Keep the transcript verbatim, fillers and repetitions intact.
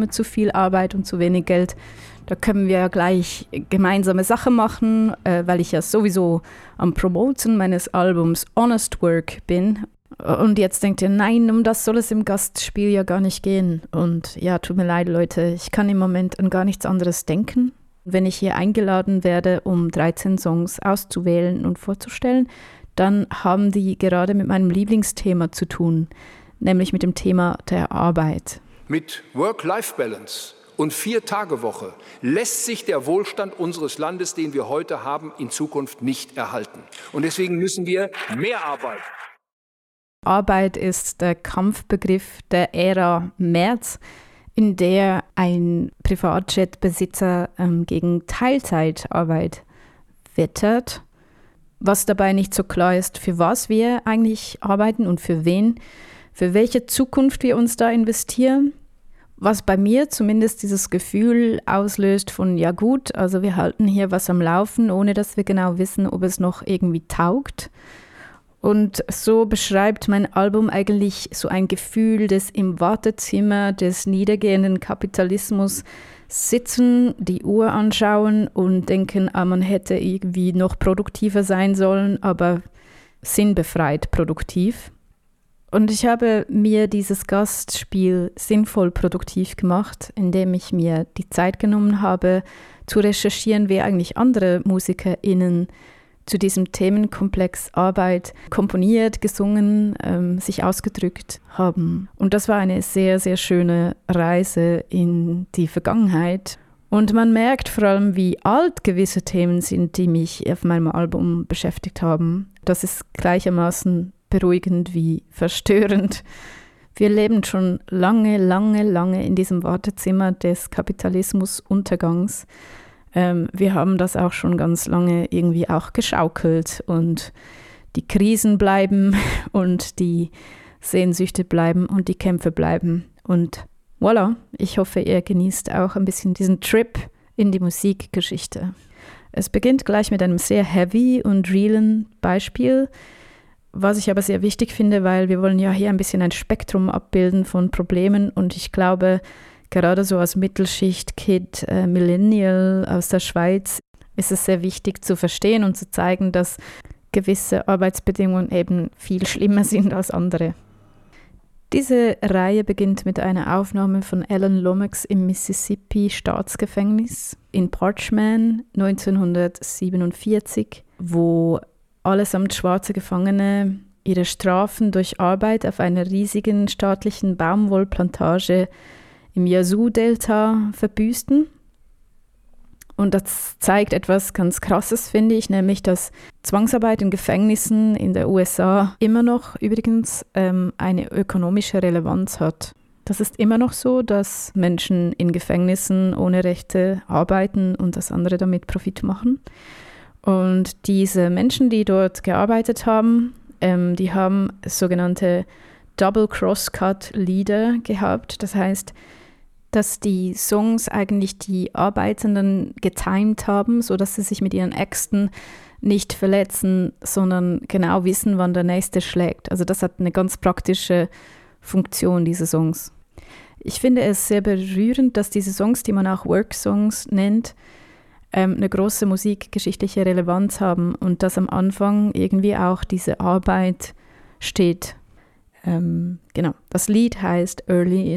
immer zu viel Arbeit und zu wenig Geld. Da können wir ja gleich gemeinsame Sachen machen, äh, weil ich ja sowieso am Promoten meines Albums Honest Work bin. Und jetzt denkt ihr, nein, um das soll es im Gastspiel ja gar nicht gehen. Und ja, tut mir leid, Leute, ich kann im Moment an gar nichts anderes denken. Wenn ich hier eingeladen werde, um dreizehn Songs auszuwählen und vorzustellen, dann haben die gerade mit meinem Lieblingsthema zu tun, nämlich mit dem Thema der Arbeit. Mit Work-Life-Balance und Vier-Tage-Woche lässt sich der Wohlstand unseres Landes, den wir heute haben, in Zukunft nicht erhalten. Und deswegen müssen wir mehr arbeiten. Arbeit ist der Kampfbegriff der Ära Merz, in der ein Privatjetbesitzer ähm, gegen Teilzeitarbeit wettert. Was dabei nicht so klar ist, für was wir eigentlich arbeiten und für wen, für welche Zukunft wir uns da investieren. Was bei mir zumindest dieses Gefühl auslöst von, ja gut, also wir halten hier was am Laufen, ohne dass wir genau wissen, ob es noch irgendwie taugt. Und so beschreibt mein Album eigentlich so ein Gefühl des im Wartezimmer des niedergehenden Kapitalismus sitzen, die Uhr anschauen und denken, ah, man hätte irgendwie noch produktiver sein sollen, aber sinnbefreit produktiv. Und ich habe mir dieses Gastspiel sinnvoll produktiv gemacht, indem ich mir die Zeit genommen habe, zu recherchieren, wer eigentlich andere MusikerInnen zu diesem Themenkomplex Arbeit komponiert, gesungen, ähm, sich ausgedrückt haben. Und das war eine sehr, sehr schöne Reise in die Vergangenheit. Und man merkt vor allem, wie alt gewisse Themen sind, die mich auf meinem Album beschäftigt haben. Das ist gleichermaßen beruhigend wie verstörend. Wir leben schon lange, lange, lange in diesem Wartezimmer des Kapitalismus-Untergangs. Ähm, wir haben das auch schon ganz lange irgendwie auch geschaukelt und die Krisen bleiben und die Sehnsüchte bleiben und die Kämpfe bleiben. Und voilà, ich hoffe, ihr genießt auch ein bisschen diesen Trip in die Musikgeschichte. Es beginnt gleich mit einem sehr heavy und realen Beispiel, was ich aber sehr wichtig finde, weil wir wollen ja hier ein bisschen ein Spektrum abbilden von Problemen und ich glaube, gerade so als Mittelschicht-Kid, äh, Millennial aus der Schweiz, ist es sehr wichtig zu verstehen und zu zeigen, dass gewisse Arbeitsbedingungen eben viel schlimmer sind als andere. Diese Reihe beginnt mit einer Aufnahme von Alan Lomax im Mississippi-Staatsgefängnis in Parchman neunzehnhundertsiebenundvierzig, wo allesamt schwarze Gefangene ihre Strafen durch Arbeit auf einer riesigen staatlichen Baumwollplantage im Yazoo-Delta verbüßten. Und das zeigt etwas ganz Krasses, finde ich, nämlich, dass Zwangsarbeit in Gefängnissen in der U S A immer noch übrigens ähm, eine ökonomische Relevanz hat. Das ist immer noch so, dass Menschen in Gefängnissen ohne Rechte arbeiten und das andere damit Profit machen. Und diese Menschen, die dort gearbeitet haben, ähm, die haben sogenannte Double Crosscut Lieder gehabt. Das heißt, dass die Songs eigentlich die Arbeitenden getimed haben, sodass sie sich mit ihren Äxten nicht verletzen, sondern genau wissen, wann der nächste schlägt. Also das hat eine ganz praktische Funktion, diese Songs. Ich finde es sehr berührend, dass diese Songs, die man auch Work-Songs nennt, ähm, eine große musikgeschichtliche Relevanz haben und dass am Anfang irgendwie auch diese Arbeit steht. Ähm, genau, das Lied heißt Early